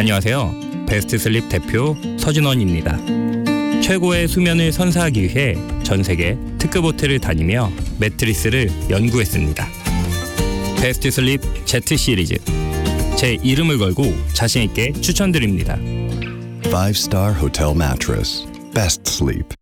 안녕하세요. 베스트 슬립 대표 서진원입니다. 최고의 수면을 선사하기 위해 전 세계 특급 호텔을 다니며 매트리스를 연구했습니다. 베스트 슬립 Z 시리즈, 제 이름을 걸고 자신 있게 추천드립니다. 5-star hotel mattress. Best sleep.